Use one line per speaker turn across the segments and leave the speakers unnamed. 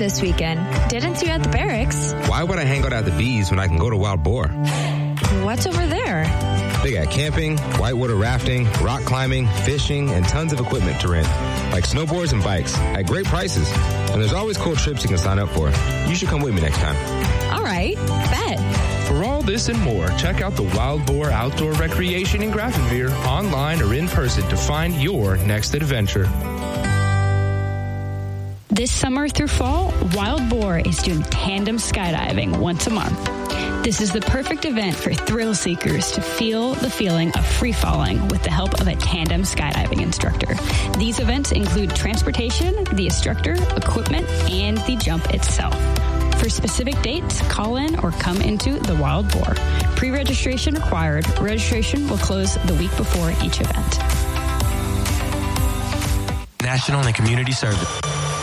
this weekend. Didn't see you at the barracks.
Why would I hang out at the Bees when I can go to Wild Boar?
What's over there?
They got camping, whitewater rafting, rock climbing, fishing, and tons of equipment to rent, like snowboards and bikes, at great prices. And there's always cool trips you can sign up for. You should come with me next time.
All right, bet.
For all this and more, check out the Wild Boar Outdoor Recreation in Grafenweer online or in person to find your next adventure.
This summer through fall, Wild Boar is doing tandem skydiving once a month. This is the perfect event for thrill seekers to feel the feeling of free falling with the help of a tandem skydiving instructor. These events include transportation, the instructor, equipment, and the jump itself. For specific dates, call in or come into the Wild Boar. Pre-registration required. Registration will close the week before each event.
National and Community Service.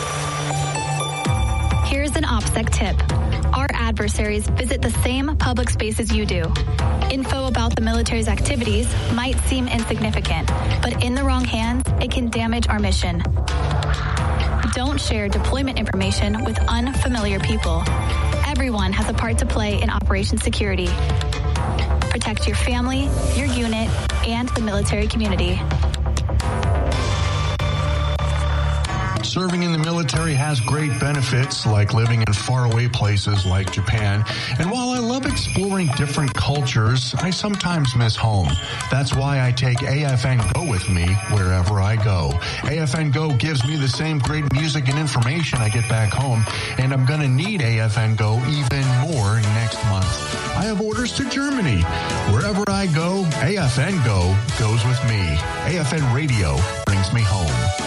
Here's an OPSEC tip. Our adversaries visit the same public spaces you do. Info about the military's activities might seem insignificant, but in the wrong hands, it can damage our mission. Don't share deployment information with unfamiliar people. Everyone has a part to play in Operation Security. Protect your family, your unit, and the military community.
Serving in the military has great benefits, like living in faraway places like Japan. And while I love exploring different cultures, I sometimes miss home. That's why I take AFN Go with me wherever I go. AFN Go gives me the same great music and information I get back home, and I'm going to need AFN Go even more next month. I have orders to Germany. Wherever I go, AFN Go goes with me. AFN Radio brings me home.